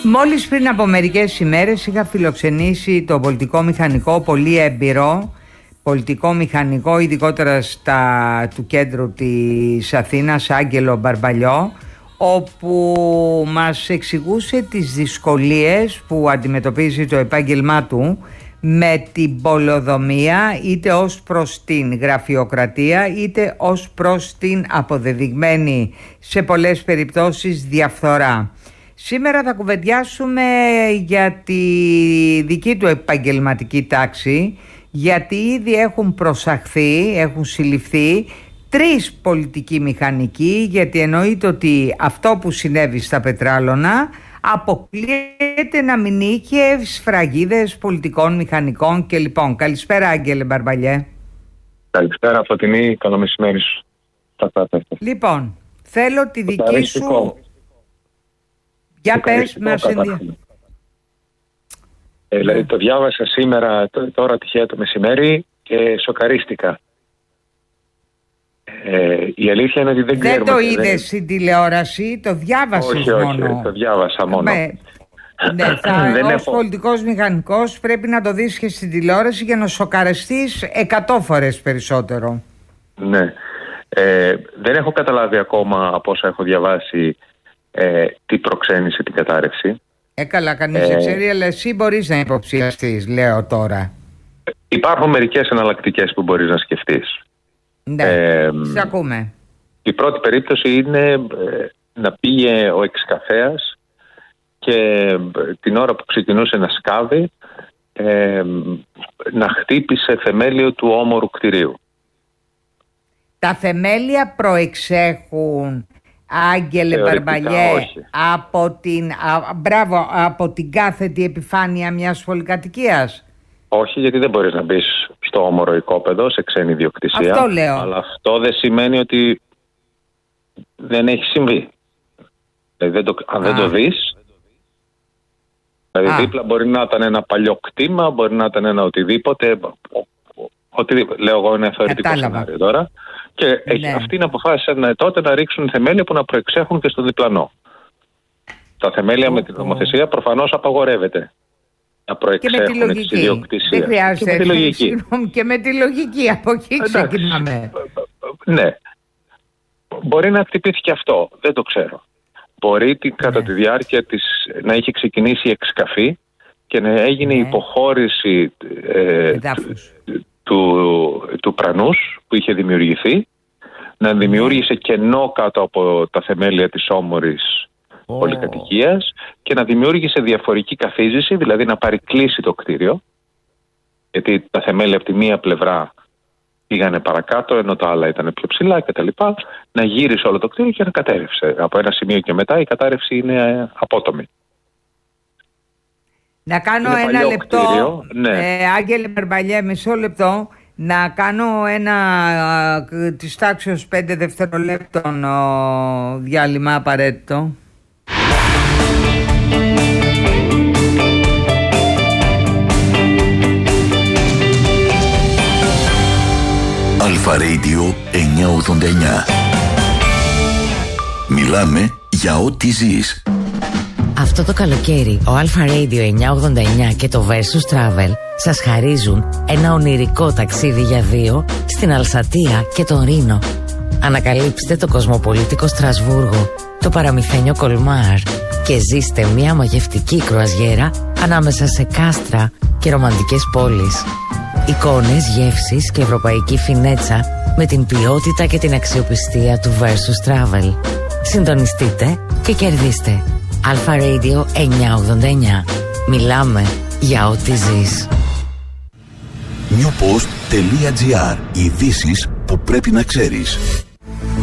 Μόλις πριν από μερικές ημέρες είχα φιλοξενήσει το πολιτικό μηχανικό, πολύ έμπειρο πολιτικό μηχανικό, ειδικότερα του κέντρου της Αθήνας, Άγγελο Μπαρμπαλιό, όπου μας εξηγούσε τις δυσκολίες που αντιμετωπίζει το επάγγελμά του με την πολεοδομία, είτε ως προς την γραφειοκρατία είτε ως προς την αποδεδειγμένη σε πολλές περιπτώσεις διαφθορά. Σήμερα θα κουβεντιάσουμε για τη δική του επαγγελματική τάξη, γιατί ήδη έχουν προσαχθεί, έχουν συλληφθεί 3 πολιτικοί μηχανικοί, γιατί εννοείται ότι αυτό που συνέβη στα Πετράλωνα αποκλείεται να μην είχε σφραγίδες πολιτικών μηχανικών και λοιπόν. Καλησπέρα, Άγγελε Μπαρμπαλιέ. Καλησπέρα, Φωτεινή, καλό μεσημέρι σου. Λοιπόν, θέλω τη δική σου. Για πες, μας ενδιαφέρει. Δηλαδή το διάβασα σήμερα, τώρα τυχαία το μεσημέρι και σοκαρίστηκα. Η αλήθεια είναι ότι δεν ξέρουμε. Δεν το είδες στην τηλεόραση, το διάβασες μόνο? Όχι, το διάβασα μόνο. Ως πολιτικός μηχανικός πρέπει να το δεις και στην τηλεόραση για να σοκαριστείς 100 φορές περισσότερο. Ναι. Δεν έχω καταλάβει ακόμα από όσα έχω διαβάσει τι προξένησε την κατάρρευση. Καλά, κανείς δεν ξέρει, αλλά εσύ μπορείς να υποψιαστείς, λέω τώρα. Υπάρχουν μερικές εναλλακτικές που μπορείς να σκεφτείς. Ναι, σε ακούμε. Η πρώτη περίπτωση είναι να πήγε ο εξκαφέας και την ώρα που ξεκινούσε να σκάβει να χτύπησε θεμέλιο του όμορου κτηρίου. Τα θεμέλια προεξέχουν, Άγγελε Μπαρμπαλιέ, από την κάθετη επιφάνεια μιας πολυκατοικίας? Όχι, γιατί δεν μπορείς να μπεις στο όμορο οικόπεδο, σε ξένη ιδιοκτησία. Αυτό λέω. Αλλά αυτό δεν σημαίνει ότι δεν έχει συμβεί. Δηλαδή αν δεν το δεις, δηλαδή δίπλα μπορεί να ήταν ένα παλιό κτήμα, μπορεί να ήταν ένα οτιδήποτε. Λέω εγώ, είναι θεωρητικό σενάριο τώρα. Και αυτοί αποφάσισαν τότε να ρίξουν θεμέλια που να προεξέχουν και στο διπλανό. Τα θεμέλια με την νομοθεσία προφανώς απαγορεύεται να προεξέχουν τις ιδιοκτησίες. Δεν χρειάζεται. Και με τη λογική, από εκεί ξεκινάμε. Ναι. Μπορεί να χτυπήθηκε αυτό, δεν το ξέρω. Μπορεί κατά τη διάρκεια να είχε ξεκινήσει η εξκαφή και να έγινε υποχώρηση του πρανούς που είχε δημιουργηθεί, να δημιούργησε κενό κάτω από τα θεμέλια της όμορης πολυκατοικίας και να δημιούργησε διαφορική καθίζηση, δηλαδή να παρεκκλείσει το κτίριο, γιατί τα θεμέλια από τη μία πλευρά πήγανε παρακάτω ενώ τα άλλα ήταν πιο ψηλά κτλ. Να γύρισε όλο το κτίριο και να κατέρευσε. Από ένα σημείο και μετά η κατάρρευση είναι απότομη. Να κάνω ένα λεπτό, Άγγελε Μπαρμπαλιέ, μισό λεπτό, να κάνω της τάξης 5 δευτερολέπτων διάλειμμα απαραίτητο. Αλφα Radio 989. Μιλάμε για ό,τι ζεις. Αυτό το καλοκαίρι, ο Alpha Radio 989 και το Versus Travel σας χαρίζουν ένα ονειρικό ταξίδι για 2 στην Αλσατία και τον Ρήνο. Ανακαλύψτε το κοσμοπολίτικο Στρασβούργο, το παραμυθένιο Κολμάρ και ζήστε μια μαγευτική κρουαζιέρα ανάμεσα σε κάστρα και ρομαντικές πόλεις. Εικόνες, γεύσεις και ευρωπαϊκή φινέτσα με την ποιότητα και την αξιοπιστία του Versus Travel. Συντονιστείτε και κερδίστε. Alpha Radio 989. Μιλάμε για ό,τι ζεις. Newpost.gr. Ειδήσεις που πρέπει να ξέρεις.